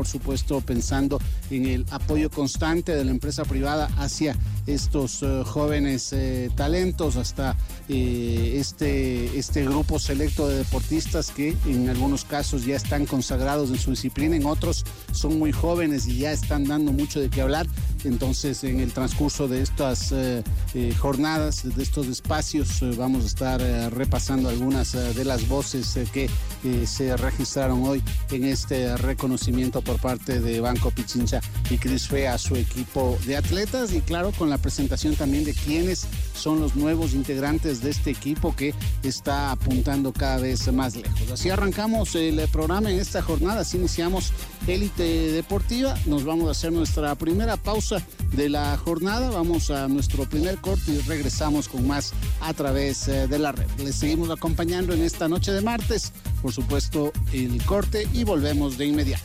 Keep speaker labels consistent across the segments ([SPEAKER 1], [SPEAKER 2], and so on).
[SPEAKER 1] por supuesto pensando en el apoyo constante de la empresa privada hacia estos jóvenes talentos, hasta este grupo selecto de deportistas que en algunos casos ya están consagrados en su disciplina, en otros son muy jóvenes y ya están dando mucho de qué hablar. Entonces, en el transcurso de estas jornadas, de estos espacios, vamos a estar repasando algunas de las voces que se registraron hoy en este reconocimiento por parte de Banco Pichincha y Crisfe a su equipo de atletas, y claro, con la presentación también de quiénes son los nuevos integrantes de este equipo que está apuntando cada vez más lejos. Así arrancamos el programa en esta jornada, así iniciamos Élite Deportiva. Nos vamos a hacer nuestra primera pausa de la jornada, vamos a nuestro primer corte y regresamos con más a través de la red. Les seguimos acompañando en esta noche de martes, por supuesto el corte, y volvemos de inmediato.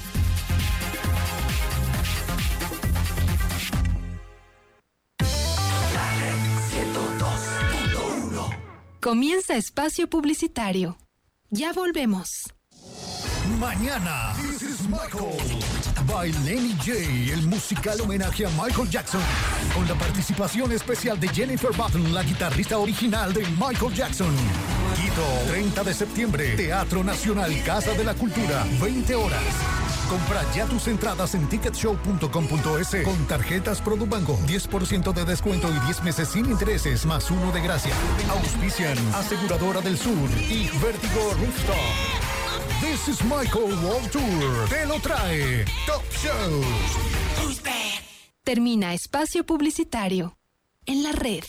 [SPEAKER 2] Comienza espacio publicitario. Ya volvemos.
[SPEAKER 3] Mañana, This is Michael, by Lenny J, el musical homenaje a Michael Jackson, con la participación especial de Jennifer Button, la guitarrista original de Michael Jackson. Quito, 30 de septiembre, Teatro Nacional, Casa de la Cultura, 20 horas. Compra ya tus entradas en ticketshow.com.es con tarjetas Produbanco. 10% de descuento y 10 meses sin intereses, más 1 de gracia. Auspician Aseguradora del Sur y Vértigo Rooftop. This is Michael World Tour. Te lo trae Top Shows.
[SPEAKER 2] Termina espacio publicitario en la red.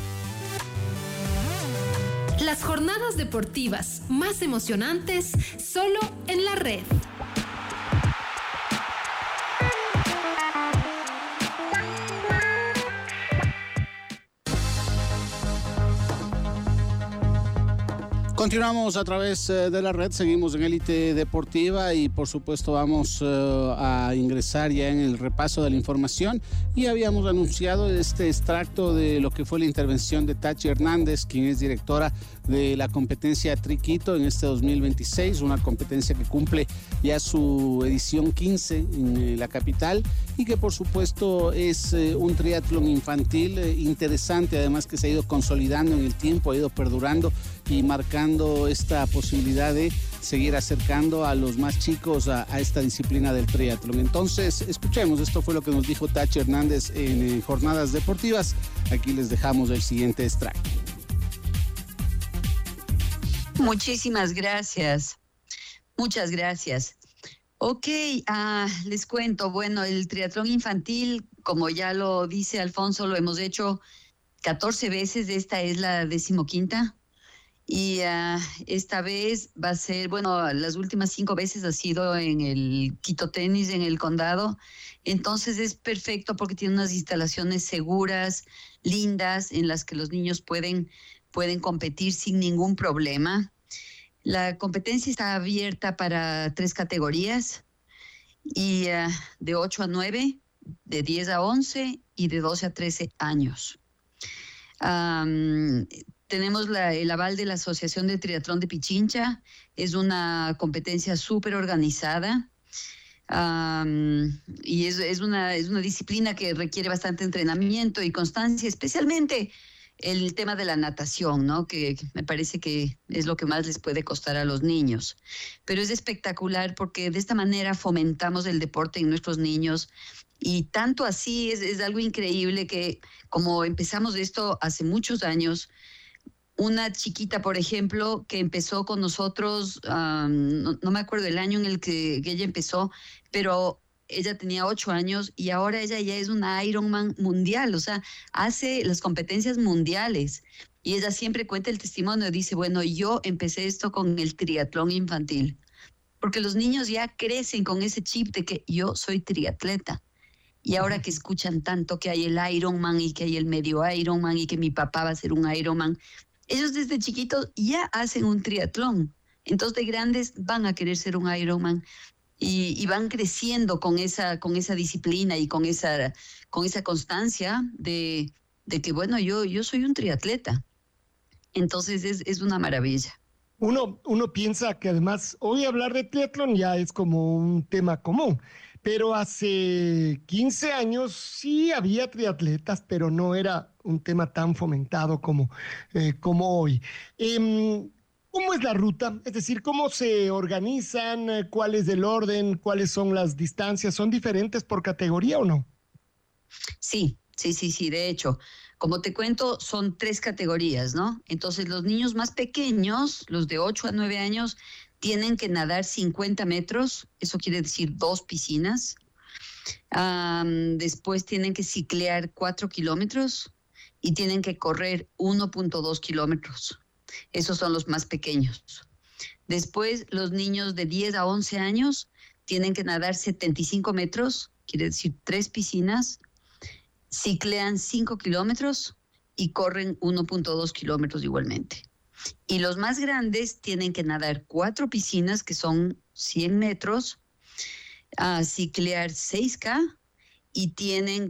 [SPEAKER 2] Las jornadas deportivas más emocionantes solo en la red.
[SPEAKER 1] Continuamos a través de la red, seguimos en Élite Deportiva y por supuesto vamos a ingresar ya en el repaso de la información, y habíamos anunciado este extracto de lo que fue la intervención de Tachi Hernández, quien es directora de la competencia Triquito en este 2026, una competencia que cumple ya su edición 15 en la capital y que por supuesto es un triatlón infantil interesante, además que se ha ido consolidando en el tiempo, ha ido perdurando y marcando esta posibilidad de seguir acercando a los más chicos a esta disciplina del triatlón. Entonces, escuchemos, esto fue lo que nos dijo Tachi Hernández en Jornadas Deportivas. Aquí les dejamos el siguiente extracto.
[SPEAKER 4] Muchísimas gracias. Muchas gracias. Ok, les cuento. Bueno, el triatlón infantil, como ya lo dice Alfonso, lo hemos hecho 14 veces. Esta es la 15ª. Y esta vez va a ser, bueno, las últimas 5 veces ha sido en el Quito Tenis, en el condado. Entonces es perfecto porque tiene unas instalaciones seguras, lindas, en las que los niños pueden competir sin ningún problema. La competencia está abierta para 3 categorías, y de 8 a 9, de 10 a 11 y de 12 a 13 años. Tenemos el aval de la Asociación de Triatlón de Pichincha. Es una competencia súper organizada. Y es una disciplina que requiere bastante entrenamiento y constancia, especialmente el tema de la natación, ¿no? Que me parece que es lo que más les puede costar a los niños. Pero es espectacular porque de esta manera fomentamos el deporte en nuestros niños, y tanto así es algo increíble que, como empezamos esto hace muchos años, una chiquita, por ejemplo, que empezó con nosotros, no me acuerdo el año en el que ella empezó, pero ella tenía 8 años y ahora ella ya es una Ironman mundial, o sea, hace las competencias mundiales. Y ella siempre cuenta el testimonio, dice, bueno, yo empecé esto con el triatlón infantil, porque los niños ya crecen con ese chip de que yo soy triatleta. Y ahora que escuchan tanto que hay el Ironman y que hay el medio Ironman y que mi papá va a ser un Ironman, ellos desde chiquitos ya hacen un triatlón. Entonces de grandes van a querer ser un Ironman y van creciendo con esa disciplina y con esa constancia de que, bueno, yo soy un triatleta. Entonces es una maravilla.
[SPEAKER 5] Uno piensa que además hoy hablar de triatlón ya es como un tema común, pero hace 15 años sí había triatletas, pero no era un tema tan fomentado como hoy. ¿Cómo es la ruta? Es decir, ¿cómo se organizan? ¿Cuál es el orden? ¿Cuáles son las distancias? ¿Son diferentes por categoría o no?
[SPEAKER 4] Sí, sí, sí, sí. De hecho, como te cuento, son 3 categorías, ¿no? Entonces, los niños más pequeños, los de 8 a 9 años, tienen que nadar 50 metros, eso quiere decir 2 piscinas. Después tienen que ciclear 4 kilómetros y tienen que correr 1.2 kilómetros. Esos son los más pequeños. Después, los niños de 10 a 11 años tienen que nadar 75 metros, quiere decir 3 piscinas, ciclean 5 kilómetros y corren 1.2 kilómetros igualmente. Y los más grandes tienen que nadar 4 piscinas, que son 100 metros, ciclear 6K y tienen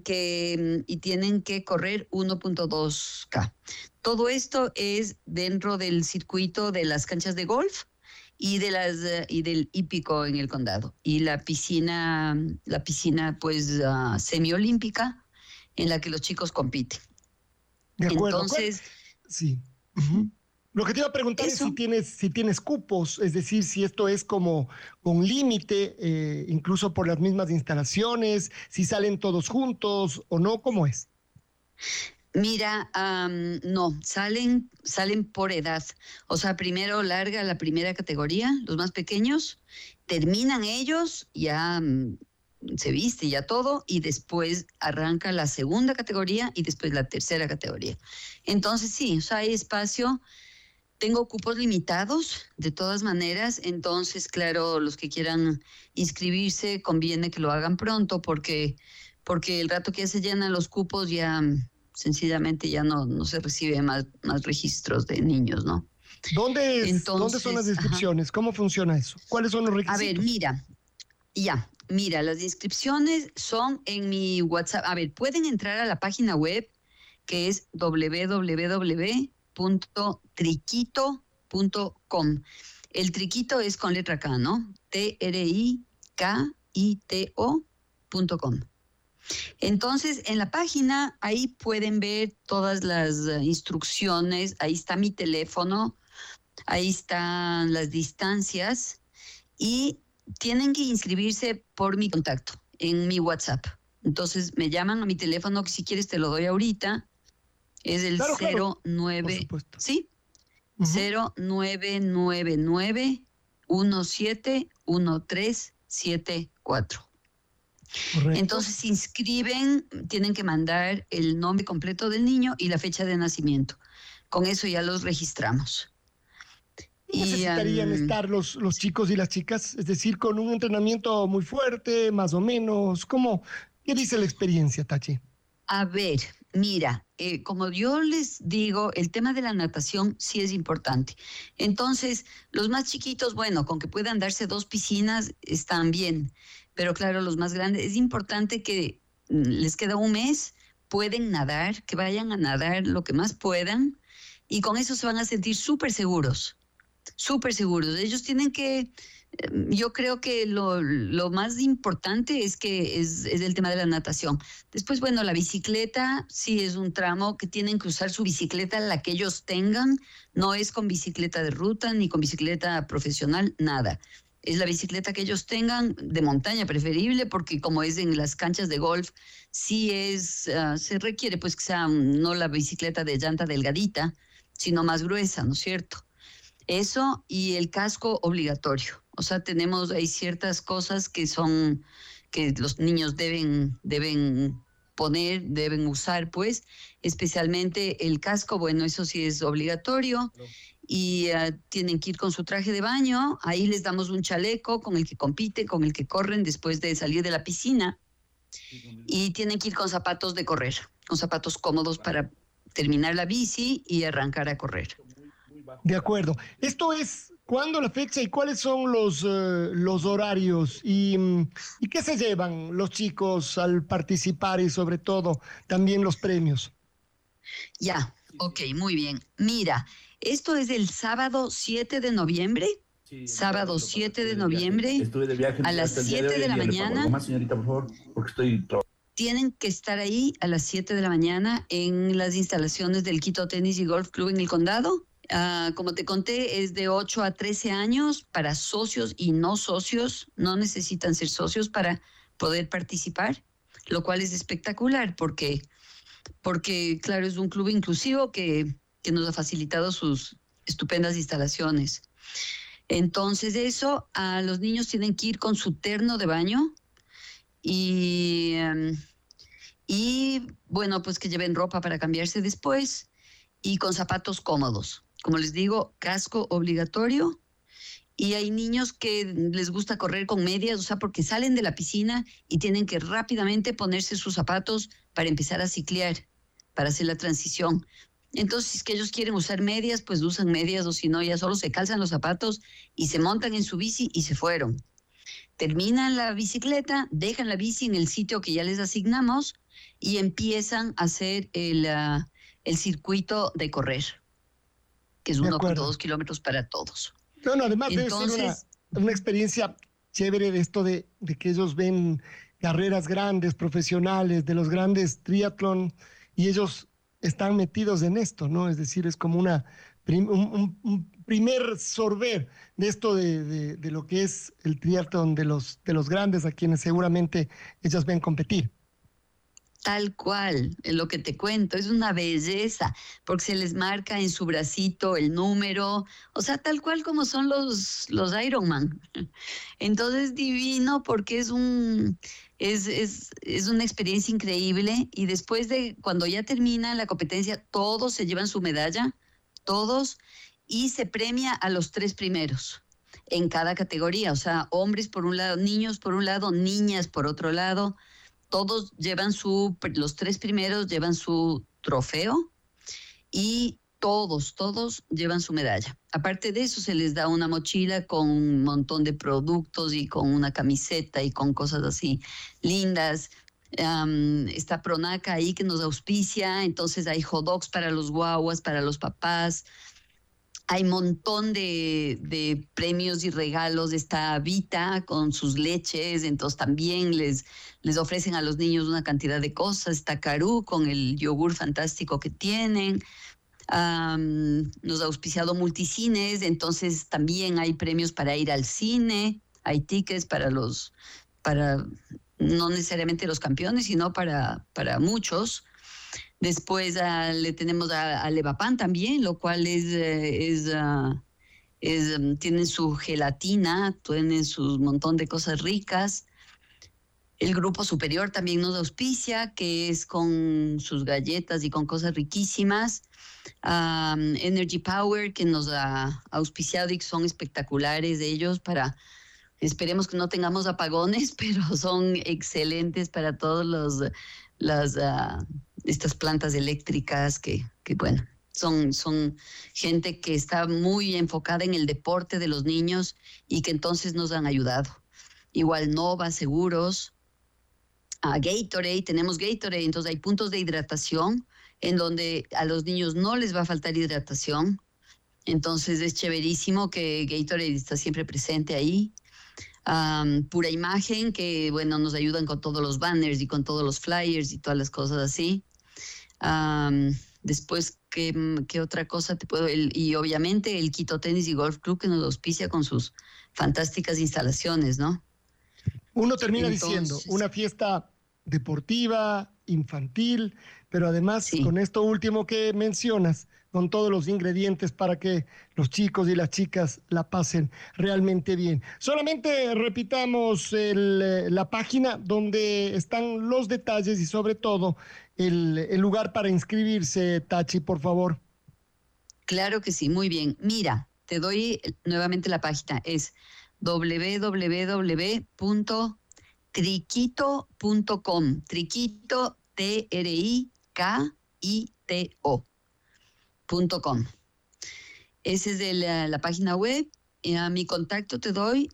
[SPEAKER 4] que correr 1.2K. Todo esto es dentro del circuito de las canchas de golf y del hípico en el condado. Y la piscina pues semiolímpica en la que los chicos compiten.
[SPEAKER 5] De acuerdo.
[SPEAKER 4] Entonces,
[SPEAKER 5] sí. Uh-huh. Lo que te iba a preguntar es si tienes cupos, es decir, si esto es como con límite, incluso por las mismas instalaciones, si salen todos juntos o no, ¿cómo es?
[SPEAKER 4] Mira, no, salen por edad. O sea, primero larga la primera categoría, los más pequeños, terminan ellos, ya se viste ya todo, y después arranca la segunda categoría y después la tercera categoría. Entonces sí, o sea, hay espacio. Tengo cupos limitados, de todas maneras, entonces, claro, los que quieran inscribirse, conviene que lo hagan pronto, porque el rato que ya se llenan los cupos, ya sencillamente ya no se reciben más registros de niños, ¿no?
[SPEAKER 5] ¿Dónde son las inscripciones? Ajá. ¿Cómo funciona eso? ¿Cuáles son los requisitos?
[SPEAKER 4] A ver, mira, las inscripciones son en mi WhatsApp. A ver, pueden entrar a la página web, que es www.triquito.com. El triquito es con letra K, ¿no? TRIKITO.com. Entonces, en la página, ahí pueden ver todas las instrucciones, ahí está mi teléfono, ahí están las distancias y tienen que inscribirse por mi contacto en mi WhatsApp. Entonces, me llaman a mi teléfono, que si quieres te lo doy ahorita. Es el 09, ¿sí? Uh-huh. 0999-171374. Correcto. Entonces se inscriben, tienen que mandar el nombre completo del niño y la fecha de nacimiento. Con eso ya los registramos.
[SPEAKER 5] ¿Necesitarían estar los chicos y las chicas? Es decir, con un entrenamiento muy fuerte, más o menos. ¿Qué dice la experiencia, Tachi?
[SPEAKER 4] A ver, mira, como yo les digo, el tema de la natación sí es importante. Entonces, los más chiquitos, bueno, con que puedan darse 2 piscinas, están bien. Pero claro, los más grandes, es importante que les queda un mes, pueden nadar, que vayan a nadar lo que más puedan, y con eso se van a sentir súper seguros. Súper seguros. Ellos tienen que, yo creo que lo más importante es el tema de la natación. Después, bueno, la bicicleta sí es un tramo que tienen que usar su bicicleta, la que ellos tengan, no es con bicicleta de ruta ni con bicicleta profesional, nada. Es la bicicleta que ellos tengan, de montaña preferible, porque como es en las canchas de golf, sí se requiere pues que sea no la bicicleta de llanta delgadita, sino más gruesa, ¿no es cierto? Eso y el casco obligatorio. O sea, hay ciertas cosas que los niños deben poner, deben usar, pues, especialmente el casco, bueno, eso sí es obligatorio. Y tienen que ir con su traje de baño, ahí les damos un chaleco con el que compiten, con el que corren después de salir de la piscina, y tienen que ir con zapatos de correr, con zapatos cómodos para terminar la bici y arrancar a correr.
[SPEAKER 5] De acuerdo. Esto es, ¿cuándo la fecha y cuáles son los horarios? ¿Y qué se llevan los chicos al participar y sobre todo también los premios?
[SPEAKER 4] Ya, ok, muy bien. Mira, Esto es el sábado 7 de noviembre. Sí, sábado 7 de noviembre.
[SPEAKER 6] Estuve de viaje
[SPEAKER 4] a las 7 de la mañana.
[SPEAKER 6] Más, señorita, por favor, porque estoy...
[SPEAKER 4] Tienen que estar ahí a las 7 de la mañana en las instalaciones del Quito Tenis y Golf Club en el condado. Como te conté, es de 8 a 13 años para socios y no socios. No necesitan ser socios para poder participar, lo cual es espectacular porque claro, es un club inclusivo que nos ha facilitado sus estupendas instalaciones. Entonces a los niños tienen que ir con su terno de baño y bueno, pues que lleven ropa para cambiarse después y con zapatos cómodos. Como les digo, casco obligatorio. Y hay niños que les gusta correr con medias, o sea, porque salen de la piscina y tienen que rápidamente ponerse sus zapatos para empezar a ciclear, para hacer la transición. Entonces, si es que ellos quieren usar medias, pues usan medias, o si no, ya solo se calzan los zapatos y se montan en su bici y se fueron. Terminan la bicicleta, dejan la bici en el sitio que ya les asignamos y empiezan a hacer el circuito de correr, que es 1,2 kilómetros para todos.
[SPEAKER 5] No, además entonces, debe ser una experiencia chévere de esto de que ellos ven carreras grandes, profesionales, de los grandes triatlón, y ellos están metidos en esto, ¿no? Es decir, es como un primer sorber de esto de lo que es el triatlón de los grandes, a quienes seguramente ellos ven competir.
[SPEAKER 4] Tal cual, lo que te cuento, es una belleza, porque se les marca en su bracito el número, o sea, tal cual como son los Ironman. Entonces, divino, porque es una experiencia increíble, y después de cuando ya termina la competencia, todos se llevan su medalla, todos, y se premia a los 3 primeros en cada categoría, o sea, hombres por un lado, niños por un lado, niñas por otro lado. Todos llevan los 3 primeros llevan su trofeo y todos llevan su medalla. Aparte de eso, se les da una mochila con un montón de productos y con una camiseta y con cosas así lindas. Está Pronaca ahí que nos auspicia, entonces hay hot dogs para los guaguas, para los papás. Hay un montón de premios y regalos. Está Vita con sus leches, entonces también les ofrecen a los niños una cantidad de cosas. Está Carú con el yogur fantástico que tienen. Nos ha auspiciado Multicines, entonces también hay premios para ir al cine. Hay tickets para no necesariamente los campeones, sino para muchos. Después le tenemos a Levapan también, lo cual tienen su gelatina, tienen su montón de cosas ricas. El grupo superior también nos auspicia, que es con sus galletas y con cosas riquísimas. Energy Power, que nos ha auspiciado y que son espectaculares ellos esperemos que no tengamos apagones, pero son excelentes para todos estas plantas eléctricas que bueno, son gente que está muy enfocada en el deporte de los niños y que entonces nos han ayudado. Igual Nova Seguros, Gatorade, tenemos Gatorade, entonces hay puntos de hidratación en donde a los niños no les va a faltar hidratación. Entonces es chéverísimo que Gatorade está siempre presente ahí. Pura Imagen, que bueno, nos ayudan con todos los banners y con todos los flyers y todas las cosas así. Después, ¿qué otra cosa te puedo? Y obviamente el Quito Tenis y Golf Club, que nos auspicia con sus fantásticas instalaciones, ¿no?
[SPEAKER 5] Uno termina diciendo, una fiesta deportiva, infantil, pero además con esto último que mencionas, con todos los ingredientes para que los chicos y las chicas la pasen realmente bien. Solamente repitamos la página donde están los detalles y sobre todo el lugar para inscribirse, Tachi, por favor.
[SPEAKER 4] Claro que sí, muy bien. Mira, te doy nuevamente la página, es www.triquito.com, Triquito, TRIKITO.com. Esa es la página web. A mi contacto te doy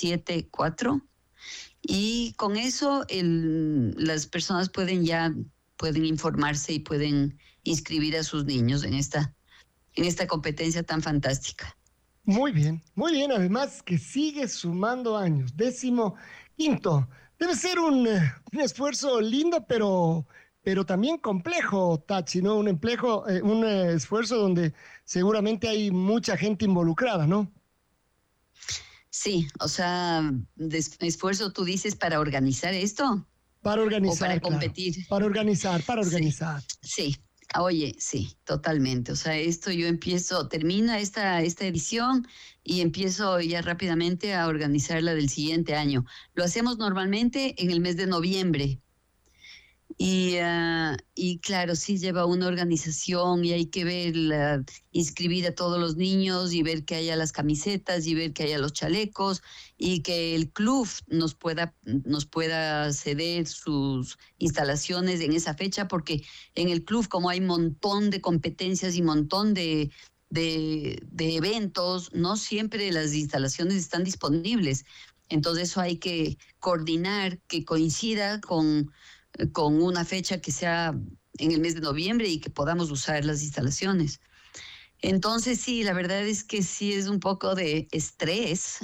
[SPEAKER 4] 0999-171374. Y con eso las personas pueden ya pueden informarse y pueden inscribir a sus niños en esta competencia tan fantástica.
[SPEAKER 5] Muy bien. Además que sigue sumando años. 15º. Debe ser un esfuerzo lindo, pero también complejo, Tachi, ¿no? Un esfuerzo donde seguramente hay mucha gente involucrada, ¿no?
[SPEAKER 4] Sí, o sea, esfuerzo tú dices para organizar esto.
[SPEAKER 5] Para organizar,
[SPEAKER 4] o para
[SPEAKER 5] claro.
[SPEAKER 4] competir.
[SPEAKER 5] Para organizar.
[SPEAKER 4] Sí. Oye, sí, totalmente. O sea, termina esta edición y empiezo ya rápidamente a organizar la del siguiente año. Lo hacemos normalmente en el mes de noviembre. Y claro, sí lleva una organización y hay que inscribir a todos los niños y ver que haya las camisetas y ver que haya los chalecos y que el club nos pueda ceder sus instalaciones en esa fecha, porque en el club, como hay un montón de competencias y un montón de eventos, no siempre las instalaciones están disponibles. Entonces eso hay que coordinar que coincida con una fecha que sea en el mes de noviembre y que podamos usar las instalaciones. Entonces sí, la verdad es que sí es un poco de estrés,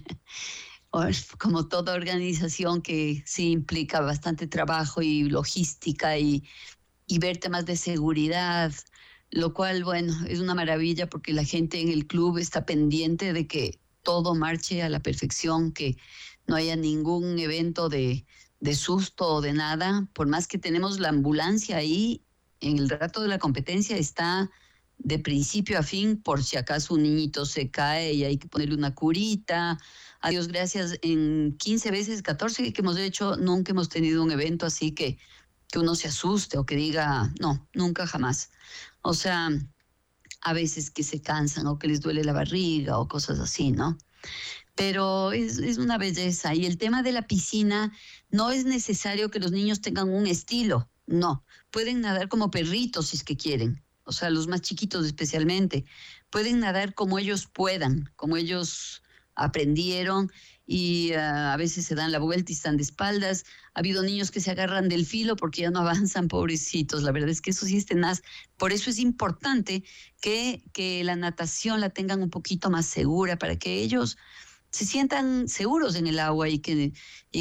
[SPEAKER 4] como toda organización que sí implica bastante trabajo y logística y ver temas de seguridad, lo cual, bueno, es una maravilla porque la gente en el club está pendiente de que todo marche a la perfección, que no haya ningún evento de susto o de nada. Por más que tenemos la ambulancia ahí, en el rato de la competencia está de principio a fin, por si acaso un niñito se cae y hay que ponerle una curita. A Dios gracias, en 15 veces, 14 que hemos hecho, nunca hemos tenido un evento así que uno se asuste o que diga, no, nunca jamás. O sea, a veces que se cansan o que les duele la barriga o cosas así, ¿no? Pero es una belleza. Y el tema de la piscina, no es necesario que los niños tengan un estilo, no. Pueden nadar como perritos si es que quieren, o sea, los más chiquitos especialmente. Pueden nadar como ellos puedan, como ellos aprendieron, y a veces se dan la vuelta y están de espaldas. Ha habido niños que se agarran del filo porque ya no avanzan, pobrecitos. La verdad es que eso sí es tenaz. Por eso es importante que la natación la tengan un poquito más segura, para que ellos se sientan seguros en el agua y que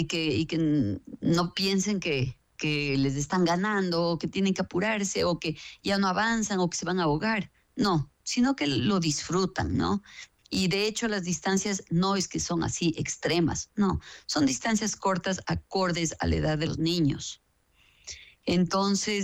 [SPEAKER 4] no piensen que les están ganando o que tienen que apurarse o que ya no avanzan o que se van a ahogar. No, sino que lo disfrutan, ¿no? Y de hecho las distancias no es que son así extremas, no, son distancias cortas acordes a la edad de los niños. Entonces,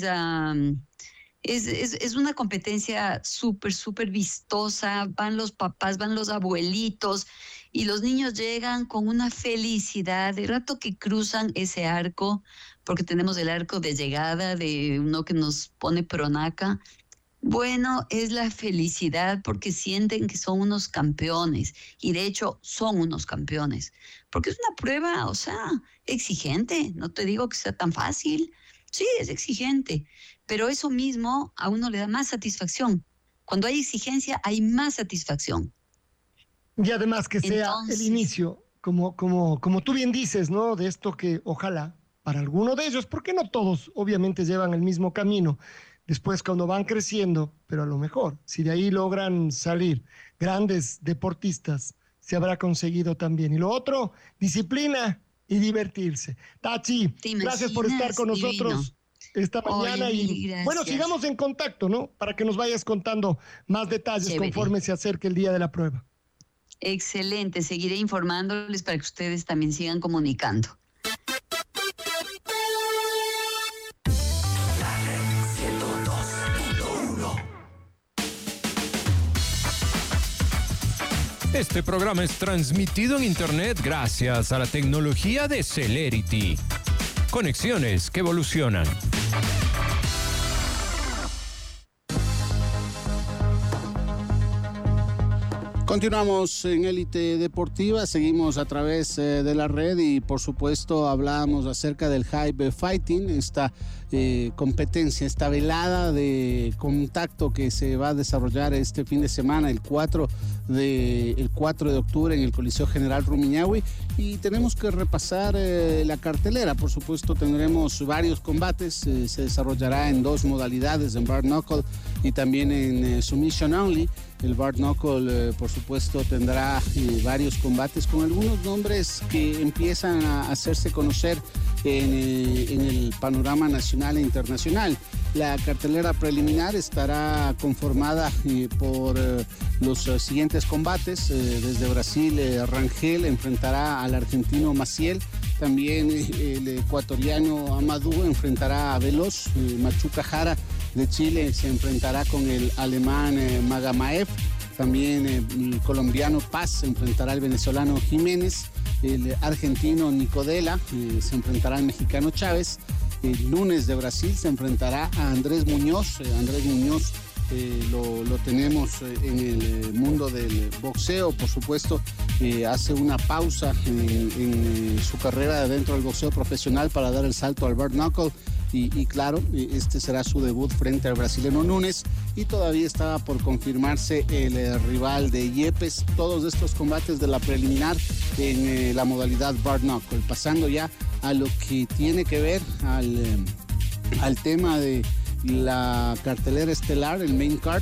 [SPEAKER 4] es una competencia súper vistosa. Van los papás, van los abuelitos y los niños llegan con una felicidad de rato que cruzan ese arco, porque tenemos el arco de llegada de uno que nos pone pronaca. Bueno, es la felicidad porque sienten que son unos campeones, y de hecho son unos campeones, porque es una prueba, o sea, exigente. No te digo que sea tan fácil, sí, es exigente, pero eso mismo a uno le da más satisfacción. Cuando hay exigencia hay más satisfacción.
[SPEAKER 5] Y además que sea el inicio, como tú bien dices, ¿no? De esto que ojalá para alguno de ellos, porque no todos obviamente llevan el mismo camino, después cuando van creciendo, pero a lo mejor, si de ahí logran salir grandes deportistas, se habrá conseguido también. Y lo otro, disciplina y divertirse. Tachi, gracias por estar con nosotros esta mañana. Y bueno, sigamos en contacto, ¿no? Para que nos vayas contando más detalles conforme se acerque el día de la prueba.
[SPEAKER 4] Excelente, seguiré informándoles para que ustedes también sigan comunicando.
[SPEAKER 7] Este programa es transmitido en Internet gracias a la tecnología de Celerity. Conexiones que evolucionan.
[SPEAKER 1] Continuamos en Élite Deportiva, seguimos a través de la red y por supuesto hablamos acerca del Hype Fighting, esta competencia, esta velada de contacto que se va a desarrollar este fin de semana, el 4 de octubre en el Coliseo General Rumiñahui, y tenemos que repasar la cartelera. Por supuesto tendremos varios combates, se desarrollará en dos modalidades, en Bare Knuckle y también en Submission Only. El Bare Knuckle, por supuesto, tendrá varios combates con algunos nombres que empiezan a hacerse conocer en el panorama nacional e internacional. La cartelera preliminar estará conformada por los siguientes combates. Desde Brasil, Rangel enfrentará al argentino Maciel. También el ecuatoriano Amadou enfrentará a Veloz. Machuca Jara de Chile se enfrentará con el alemán Magamaev. También el colombiano Paz se enfrentará al venezolano Jiménez. El argentino Nicodela se enfrentará al mexicano Chávez. El lunes de Brasil se enfrentará a Andrés Muñoz. Andrés Muñoz lo tenemos en el mundo del boxeo, por supuesto. Hace una pausa en su carrera dentro del boxeo profesional para dar el salto al Bare Knuckle. Y claro, este será su debut frente al brasileño Núñez, y todavía estaba por confirmarse el rival de Yepes. Todos estos combates de la preliminar en la modalidad Bare Knuckle. Pasando ya a lo que tiene que ver al tema de la cartelera estelar, el main card,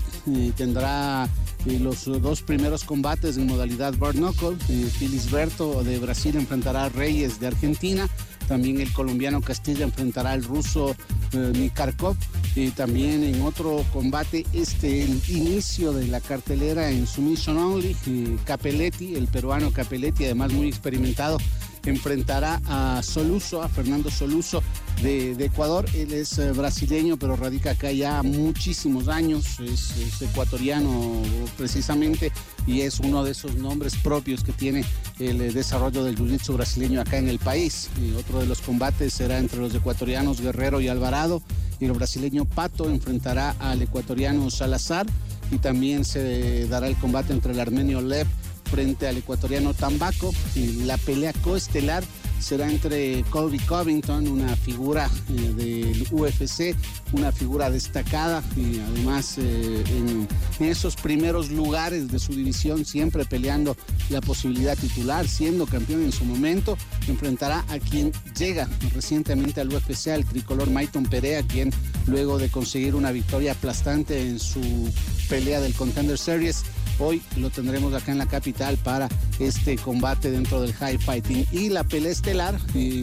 [SPEAKER 1] tendrá los dos primeros combates en modalidad Bare Knuckle. Felisberto de Brasil enfrentará a Reyes de Argentina. También el colombiano Castilla enfrentará al ruso Nikarkov. También en otro combate, el inicio de la cartelera en Submission Only, Capelletti, el peruano Capelletti, además muy experimentado, enfrentará a Fernando Soluso de Ecuador. Él es brasileño, pero radica acá ya muchísimos años, es ecuatoriano precisamente, y es uno de esos nombres propios que tiene el desarrollo del jiu-jitsu brasileño acá en el país. Otro de los combates será entre los ecuatorianos Guerrero y Alvarado, y el brasileño Pato enfrentará al ecuatoriano Salazar, y también se dará el combate entre el armenio Lev frente al ecuatoriano Tambaco. La pelea coestelar será entre Colby Covington, una figura del UFC, una figura destacada, y además en esos primeros lugares de su división, siempre peleando la posibilidad titular, siendo campeón en su momento. Enfrentará a quien llega recientemente al UFC, al tricolor Mayton Perea, quien luego de conseguir una victoria aplastante en su pelea del Contender Series, hoy lo tendremos acá en la capital para este combate dentro del Hype Fighting. Y la pelea estelar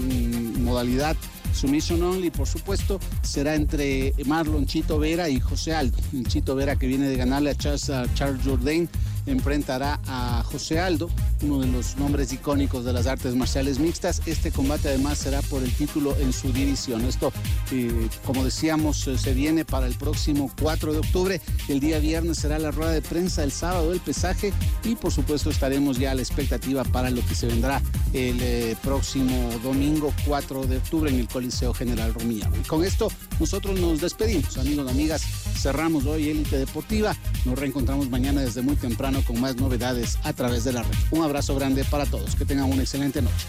[SPEAKER 1] en modalidad Submission Only, por supuesto, será entre Marlon Chito Vera y José Aldo. El Chito Vera, que viene de ganarle a Charles Jourdain, enfrentará a José Aldo, uno de los nombres icónicos de las artes marciales mixtas. Este combate además será por el título en su división. Esto, como decíamos, se viene para el próximo 4 de octubre. El día viernes será la rueda de prensa, el sábado el pesaje, y por supuesto estaremos ya a la expectativa para lo que se vendrá el próximo domingo 4 de octubre en el Coliseo General Rumiñahui. Y con esto nosotros nos despedimos, amigos y amigas. Cerramos hoy Élite Deportiva. Nos reencontramos mañana desde muy temprano con más novedades a través de la red. Un abrazo grande para todos. Que tengan una excelente noche.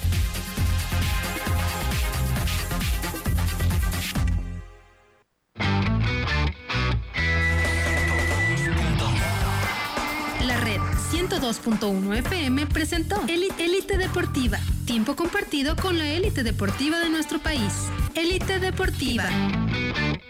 [SPEAKER 2] La red 102.1 FM presentó Élite Deportiva. Tiempo compartido con la élite deportiva de nuestro país. Élite Deportiva.